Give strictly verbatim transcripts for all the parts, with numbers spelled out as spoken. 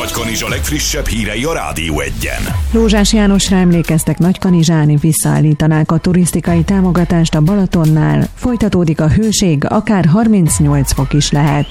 Nagykanizsa legfrissebb hírei a Rádió Egyen. Rózsás Jánosra emlékeztek Nagykanizsán, visszaállítanák a turisztikai támogatást a Balatonnál. Folytatódik a hőség, akár harmincnyolc fok is lehet.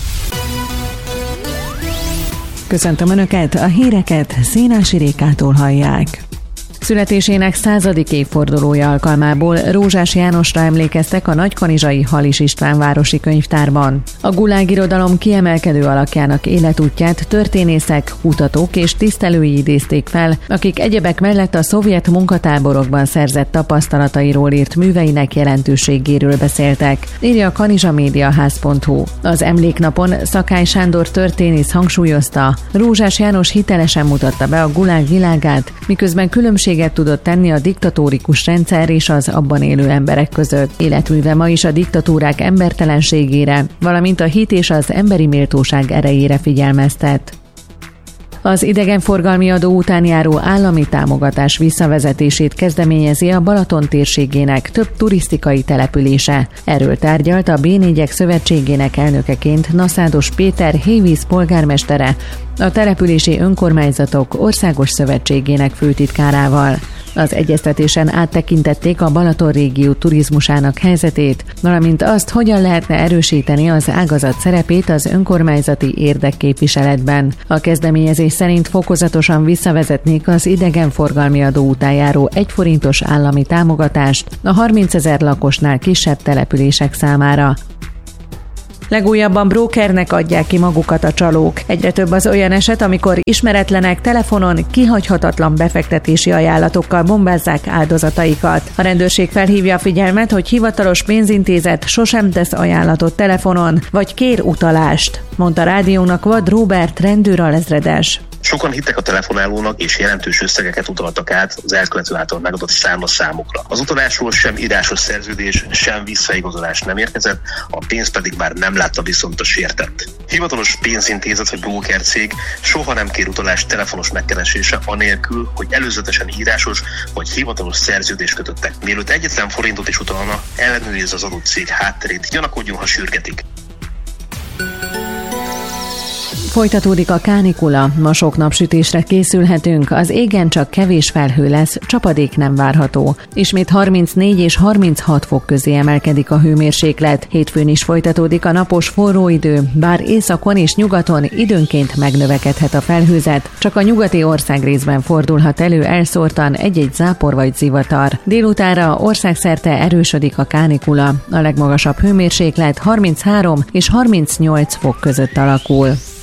Köszöntöm Önöket, a híreket Szénási Rékától hallják. Születésének századik évfordulója alkalmából Rózsás Jánosra emlékeztek a nagykanizsai Halis István városi könyvtárban. A gulág irodalom kiemelkedő alakjának életútját történészek, kutatók és tisztelői idézték fel, akik egyebek mellett a szovjet munkatáborokban szerzett tapasztalatairól írt műveinek jelentőségéről beszéltek, írja a kanizsamédiaház pont hu. Az emléknapon Szakály Sándor történész hangsúlyozta, Rózsás János hitelesen mutatta be a gulág világát, miközben különbség tudott tenni a diktatórikus rendszer és az abban élő emberek között. Életműve ma is a diktatúrák embertelenségére, valamint a hit és az emberi méltóság erejére figyelmeztet. Az idegenforgalmi adó után járó állami támogatás visszavezetését kezdeményezi a Balaton térségének több turisztikai települése. Erről tárgyalt a bé négyek szövetségének elnökeként Naszádos Péter Hévíz polgármestere, a települési önkormányzatok országos szövetségének főtitkárával. Az egyeztetésen áttekintették a Balaton régió turizmusának helyzetét, valamint azt, hogyan lehetne erősíteni az ágazat szerepét az önkormányzati érdekképviseletben. A kezdeményezés szerint fokozatosan visszavezetnék az idegenforgalmi adó után járó egy forintos állami támogatást a harmincezer lakosnál kisebb települések számára. Legújabban brókernek adják ki magukat a csalók. Egyre több az olyan eset, amikor ismeretlenek telefonon kihagyhatatlan befektetési ajánlatokkal bombázzák áldozataikat. A rendőrség felhívja a figyelmet, hogy hivatalos pénzintézet sosem tesz ajánlatot telefonon, vagy kér utalást, mondta rádiónak Vad Róbert rendőralezredes. Sokan hittek a telefonálónak, és jelentős összegeket utaltak át az elkövető által megadott számla-számukra. Az utalásról sem írásos szerződés, sem visszaigazolás nem érkezett, a pénzt pedig már nem látta viszont a sértett. Hivatalos pénzintézet vagy brókercég soha nem kér utalást telefonos megkeresése anélkül, hogy előzetesen írásos vagy hivatalos szerződést kötöttek. Mielőtt egyetlen forintot is utalna, ellenőrizze az adott cég hátterét, gyanakodjon, ha sürgetik. Folytatódik a kánikula, ma sok napsütésre készülhetünk, az égen csak kevés felhő lesz, csapadék nem várható. Ismét harmincnégy és harminchat fok közé emelkedik a hőmérséklet. Hétfőn is folytatódik a napos forró idő, bár északon és nyugaton időnként megnövekedhet a felhőzet, csak a nyugati országrészben fordulhat elő elszórtan egy-egy zápor vagy zivatar. Délutánra országszerte erősödik a kánikula, a legmagasabb hőmérséklet harminchárom és harmincnyolc fok között alakul.